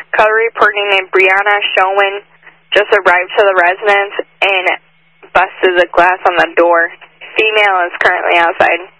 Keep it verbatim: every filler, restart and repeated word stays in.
Caller reporting named Brianna Sherwin just arrived to the residence and busted the glass on the door. Female is currently outside.